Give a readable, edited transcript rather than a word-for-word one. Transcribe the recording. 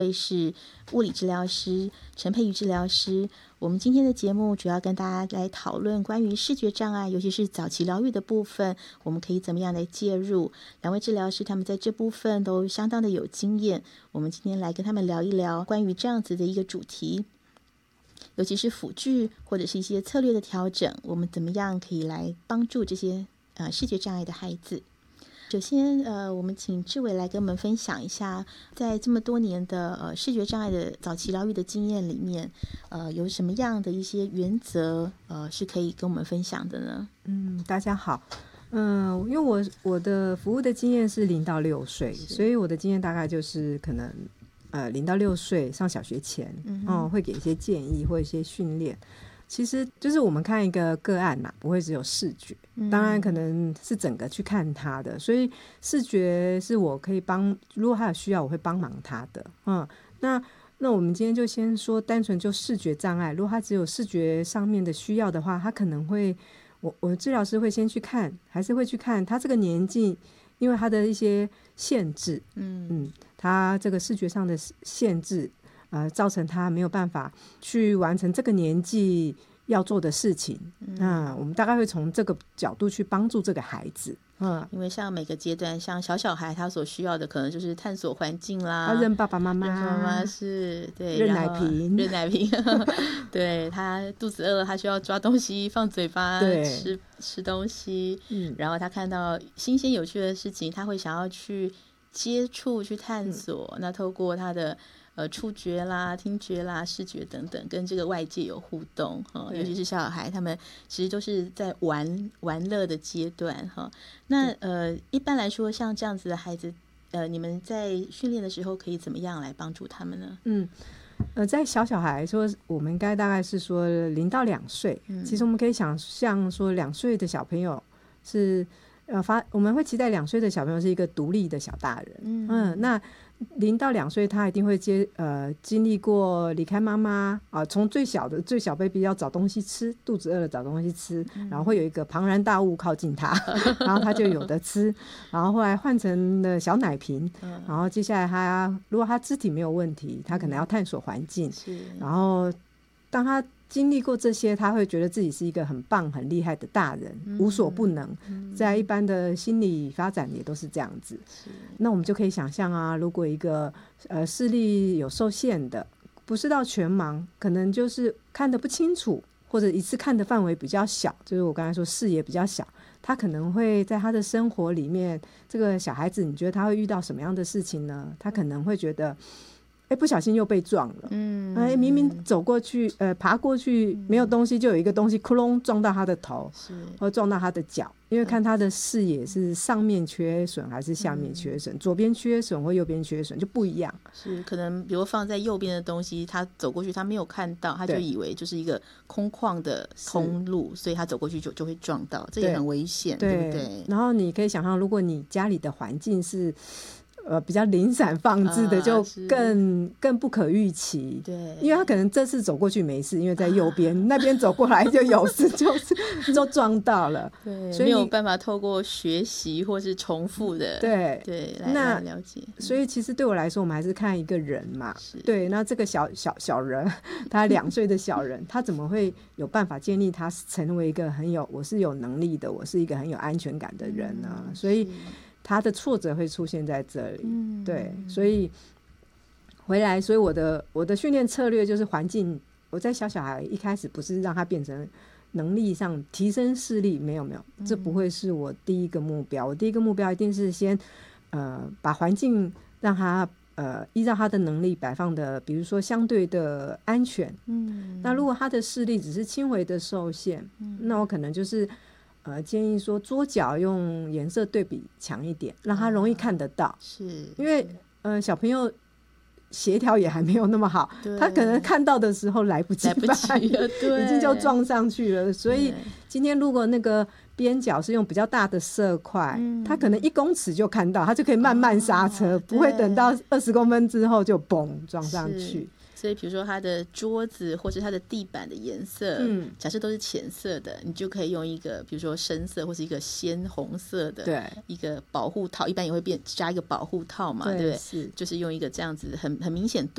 位是物理治疗师陈佩瑜治疗师。我们今天的节目主要跟大家来讨论关于视觉障碍，尤其是早期疗愈的部分，我们可以怎么样来介入。两位治疗师他们在这部分都相当的有经验，我们今天来跟他们聊一聊关于这样子的一个主题，尤其是辅具或者是一些策略的调整，我们怎么样可以来帮助这些视觉障碍的孩子。首先我们请志伟来跟我们分享一下，在这么多年的视觉障碍的早期疗愈的经验里面，有什么样的一些原则是可以跟我们分享的呢？ 大家好，因为我的服务的经验是0到6岁，所以我的经验大概就是可能0到6岁上小学前，会给一些建议或一些训练。其实就是我们看一个个案嘛，不会只有视觉，当然可能是整个去看他的，所以视觉是我可以帮，如果他有需要我会帮忙他的。那我们今天就先说单纯就视觉障碍，如果他只有视觉上面的需要的话，他可能会我的治疗师会先去看，还是会去看他这个年纪，因为他的一些限制，他这个视觉上的限制造成他没有办法去完成这个年纪要做的事情。那我们大概会从这个角度去帮助这个孩子。 因为像每个阶段，像小孩他所需要的可能就是探索环境啦， 认爸爸妈妈， 认爸爸妈妈是对， 认奶瓶， 对，他肚子饿了，他需要抓东西放嘴巴吃东西，然后他看到新鲜有趣的事情，他会想要去接触去探索，那透过他的触觉啦、听觉啦、视觉等等，跟这个外界有互动，尤其是小孩，他们其实都是在玩乐的阶段。那一般来说，像这样子的孩子，你们在训练的时候可以怎么样来帮助他们呢？ 在小孩说，我们应该大概是说0到2岁，其实我们可以想象说2岁的小朋友是我们会期待2岁的小朋友是一个独立的小大人。那0到2岁他一定会经历过离开妈妈从最小 baby 要找东西吃，肚子饿了找东西吃，然后会有一个庞然大物靠近他然后他就有的吃，然后后来换成了小奶瓶，然后接下来如果他肢体没有问题，他可能要探索环境，然后当他经历过这些，他会觉得自己是一个很棒很厉害的大人，无所不能，在一般的心理发展也都是这样子。那我们就可以想象如果一个视力有受限的，不是到全盲，可能就是看得不清楚，或者一次看的范围比较小，就是我刚才说视野比较小，他可能会在他的生活里面，这个小孩子你觉得他会遇到什么样的事情呢？他可能会觉得不小心又被撞了，明明走过去爬过去没有东西，就有一个东西窟窿撞到他的头，或撞到他的脚，因为看他的视野是上面缺损还是下面缺损，左边缺损或右边缺损就不一样， 是可能比如放在右边的东西，他走过去他没有看到，他就以为就是一个空旷的通路，所以他走过去就会撞到，这也很危险， 对不对？ 然后你可以想象，如果你家里的环境是比较零散放置的，就更不可预期。 对， 因为他可能这次走过去没事，因为在右边，那边走过来就有事，就撞到了。 对，所以没有办法透过学习或是重复的，对来了解。 所以其实对我来说，我们还是看一个人嘛。对，那这个小人，他2岁的小人，他怎么会有办法建立他成为一个我是有能力的，我是一个很有安全感的人呢？所以他的挫折会出现在这里。对，所以回来，所以我的训练策略就是环境。我在小孩一开始不是让他变成能力上提升视力，没有，这不会是我第一个目标。我第一个目标一定是先把环境让他依照他的能力摆放的，比如说相对的安全。那如果他的视力只是轻微的受限，那我可能就是建议说桌角用颜色对比强一点，让他容易看得到。是因为小朋友协调也还没有那么好，他可能看到的时候来不及了，已经就撞上去了。所以今天如果那个边角是用比较大的色块，他可能1公尺就看到，他就可以慢慢刹车，不会等到20公分之后就嘣撞上去。 所以比如说它的桌子或是它的地板的颜色，假设都是浅色的，你就可以用一个比如说深色或是一个鲜红色的一个保护套，一般也会加一个保护套嘛， 对不对？就是用一个这样子很明显